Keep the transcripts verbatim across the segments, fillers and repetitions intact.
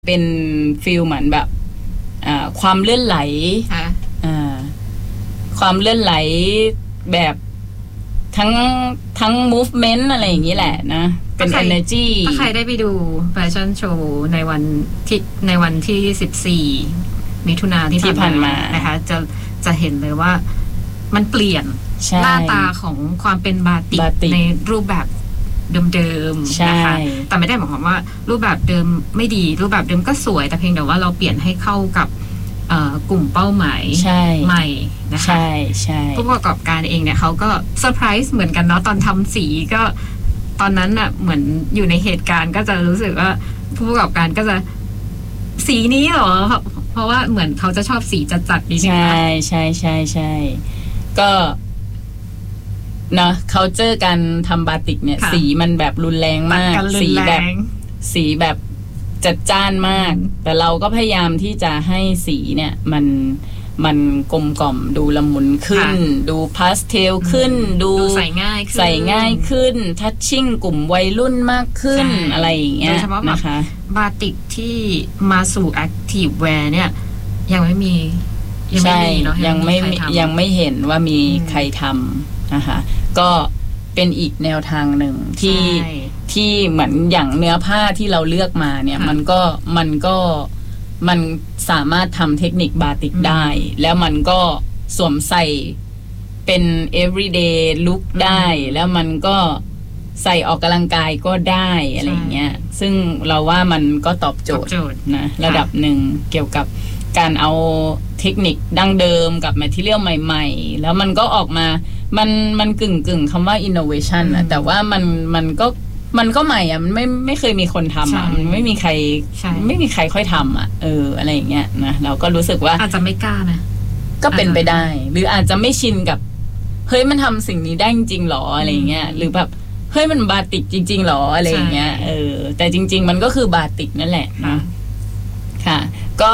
เป็นฟีลเหมือนแบบความเลื่อนไหลความเลื่อนไหลแบบทั้งทั้ง movement อะไรอย่างนี้แหละนะเป็น energy ถ้าใครได้ไปดูแฟชั่นโชว์ในวันที่ในวันที่สิบสี่มิถุนายนที่ผ่านมานะคะจะจะเห็นเลยว่ามันเปลี่ยนหน้าตาของความเป็นบาติกในรูปแบบเดิมๆนะคะแต่ไม่ได้หมายความว่ารูปแบบเดิมไม่ดีรูปแบบเดิมก็สวยแต่เพียงแต่ว่าเราเปลี่ยนให้เข้ากับกลุ่มเป้าหมายใหม่นะคะใช่ใช่ผู้ประกอบการเองเนี่ยเขาก็เซอร์ไพรส์เหมือนกันเนาะตอนทำสีก็ตอนนั้นอ่ะเหมือนอยู่ในเหตุการณ์ก็จะรู้สึกว่าผู้ประกอบการก็จะสีนี้เหรอเพราะว่าเหมือนเขาจะชอบสีจัดๆดีใช่ไหมใช่ใช่ใช่ใช่ก็นะเขาเจอกันทำบาติกเนี่ยสีมันแบบรุนแรงมากสีแบบสีแบบจัดจ้านมากแต่เราก็พยายามที่จะให้สีเนี่ยมันมันกลมกล่อมดูละมุนขึ้นดูพาสเทลขึ้นดูใส่ง่ายใส่ง่ายขึ้นทัชชิ่งกลุ่มวัยรุ่นมากขึ้นอะไรอย่างเงี้ยนะคะบาติกที่มาสู่แอคทีฟแวร์เนี่ยยังไม่มียังไม่มีเนาะยังไม่ยังไม่เห็นว่ามีใครทำนะคะก็เป็นอีกแนวทางหนึ่งที่ที่เหมือนอย่างเนื้อผ้าที่เราเลือกมาเนี่ยมันก็มันก็มันสามารถทำเทคนิคบาติกได้แล้วมันก็สวมใส่เป็น everyday look ได้แล้วมันก็ใส่ออกกำลังกายก็ได้อะไรอย่างเงี้ยซึ่งเราว่ามันก็ตอบโจทย์นะระดับหนึ่งเกี่ยวกับการเอาเทคนิคดั้งเดิมกับแมททีเรียลใหม่ๆแล้วมันก็ออกมามันมันกึ่งกึ่งคำว่า innovation อะแต่ว่ามันมันก็มันก็ใหม่อ่ะมันไม่ไม่เคยมีคนทำอ่ะมันไม่มีใครไม่มีใครค่อยทำอ่ะเอออะไรอย่างเงี้ยนะเราก็รู้สึกว่าอาจจะไม่กล้านะก็เป็นไปได้หรืออาจจะไม่ชินกับเฮ้ยมันทำสิ่งนี้ได้จริงๆหรออะไรเงี้ยหรือแบบเฮ้ยมันบาติกจริงๆหรออะไรอย่างเงี้ยเออแต่จริงๆมันก็คือบาติกนั่นแหละนะค่ะก็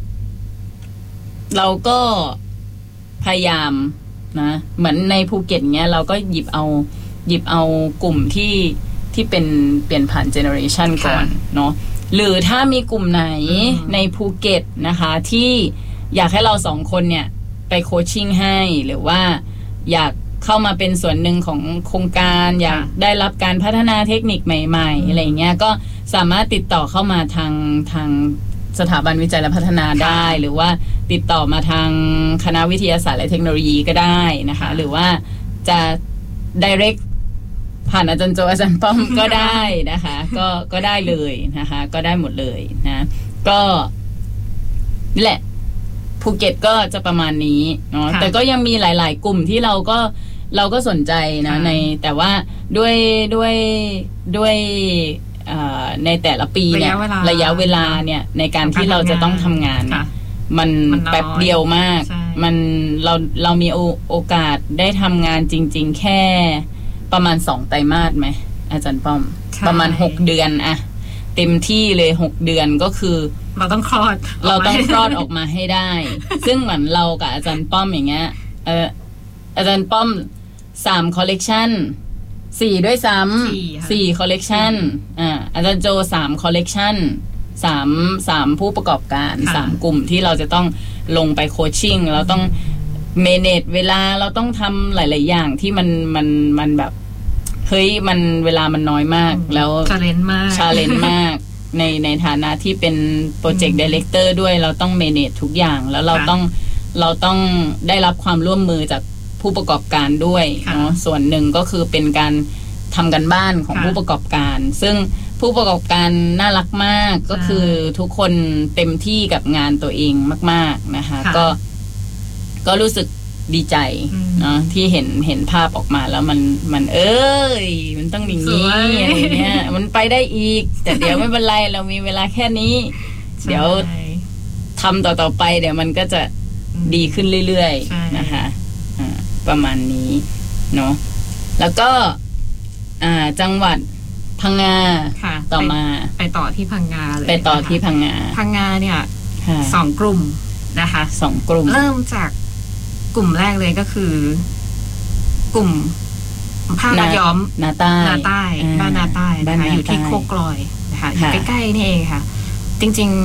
เราก็พยายามนะเหมือนในภูเก็ตเงี้ยเราก็หยิบเอาหยิบเอากลุ่มที่ที่เป็นเปลี่ยนผ่านเจเนอเรชันก่อนเนาะหรือถ้ามีกลุ่มไหนในภูเก็ตนะคะที่อยากให้เราสองคนเนี่ยไปโคชชิ่งให้หรือว่าอยากเข้ามาเป็นส่วนหนึ่งของโครงการอยากได้รับการพัฒนาเทคนิคใหม่ๆอะไรเงี้ยก็สามารถติดต่อเข้ามาทางทางสถาบันวิจัยและพัฒนาได้หรือว่าติดต่อมาทางคณะวิทยาศาสตร์และเทคโนโลยีก็ได้นะคะหรือว่าจะ direct ผ่านอาจารย์โจอาจารย์ป้อมก็ได้นะคะก็ก็ได้เลยนะคะก็ได้หมดเลยนะก็นี่แหละภูเก็ตก็จะประมาณนี้เนาะแต่ก็ยังมีหลายๆกลุ่มที่เราก็เราก็สนใจนะในแต่ว่าด้วยด้วยด้วยในแต่ละปีเนี่ยระยะเวลาเนี่ยในการที่เราจะต้องทำงานมันแป๊บเดียวมากมันเราเรามีโอกาสได้ทำงานจริงๆแค่ประมาณสองไตรมาสไหมอาจารย์ป้อมประมาณหกเดือนอะเต็มที่เลยหกเดือนก็คือเราต้องคลอดเราต้องคลอดออกมาให้ได้ซึ่งเหมือนเรากับอาจารย์ป้อมอย่างเงี้ยเอออาจารย์ป้อมสามคอลเลกชันสี่ด้วยซ้ำสี่คอลเลกชันอ่าอาจารย์โจสามคอลเลกชันสามสามผู้ประกอบการสามกลุ่มที่เราจะต้องลงไปโคชชิ่งเราต้องเมเนจเวลาเราต้องทำหลายๆอย่างที่มันมันมันแบบเฮ้ยมันเวลามันน้อยมากแล้วชาเลนจ์มากชาเลนจ์มากในในฐานะที่เป็นโปรเจกต์ไดเรคเตอร์ด้วยเราต้องเมเนจทุกอย่างแล้วเราต้องเราต้องได้รับความร่วมมือจากผู้ประกอบการด้วยเนาะส่วนหนึ่งก็คือเป็นการทำกันบ้านของผู้ประกอบการซึ่งผู้ประกอบการน่ารักมากก็คือทุกคนเต็มที่กับงานตัวเองมากๆนะคะก็ก็รู้สึกดีใจเนาะที่เห็นเห็นภาพออกมาแล้วมันมันเอ้ยมันต้องอย่างนี้อะไรเงี้ยมันไปได้อีกแต่เดี๋ยวไม่เป็นไรเรามีเวลาแค่นี้เดี๋ยวทำต่อๆไปเดี๋ยวมันก็จะดีขึ้นเรื่อยๆนะคะอ่าประมาณนี้เนาะแล้วก็อ่าจังหวัดพังงาต่อมาไปต่อที่พังงาเลยไปต่อที่พังงาพังงาเนี่ยสองกลุ่มนะคะสองกลุ่มเริ่มจากกลุ่มแรกเลยก็คือกลุ่มผ้านาย้อมนาใต้นาใต้บ้านนาใต้นะคะอยู่ที่โคกลอยนะคะอยู่ใกล้ๆนี่เองค่ะจริงๆ